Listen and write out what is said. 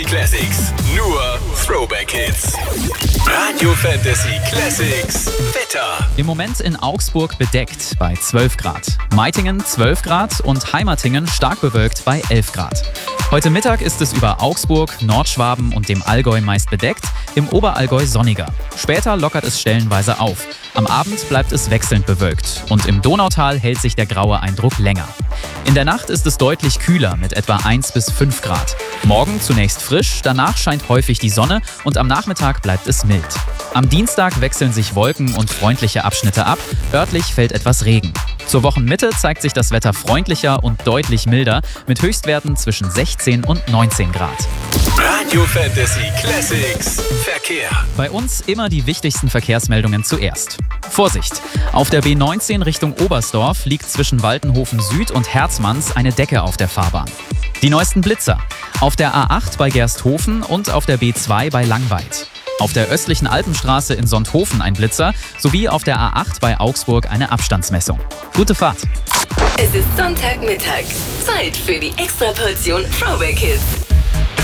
Classics. Nur Throwback Hits. Radio Fantasy Classics. Wetter. Im Moment in Augsburg bedeckt bei 12 Grad. Meitingen 12 Grad und Heimatingen stark bewölkt bei 11 Grad. Heute Mittag ist es über Augsburg, Nordschwaben und dem Allgäu meist bedeckt, im Oberallgäu sonniger. Später lockert es stellenweise auf. Am Abend bleibt es wechselnd bewölkt und im Donautal hält sich der graue Eindruck länger. In der Nacht ist es deutlich kühler mit etwa 1 bis 5 Grad. Morgen zunächst frisch, danach scheint häufig die Sonne und am Nachmittag bleibt es mild. Am Dienstag wechseln sich Wolken und freundliche Abschnitte ab, örtlich fällt etwas Regen. Zur Wochenmitte zeigt sich das Wetter freundlicher und deutlich milder mit Höchstwerten zwischen 16 und 19 Grad. Radio Fantasy Classics. Verkehr. Bei uns immer die wichtigsten Verkehrsmeldungen zuerst. Vorsicht! Auf der B19 Richtung Oberstdorf liegt zwischen Waltenhofen Süd und Herzmanns eine Decke auf der Fahrbahn. Die neuesten Blitzer. Auf der A8 bei Gersthofen und auf der B2 bei Langweid. Auf der östlichen Alpenstraße in Sonthofen ein Blitzer sowie auf der A8 bei Augsburg eine Abstandsmessung. Gute Fahrt! Es ist Sonntagmittag. Zeit für die Extraportion Throwback Hits.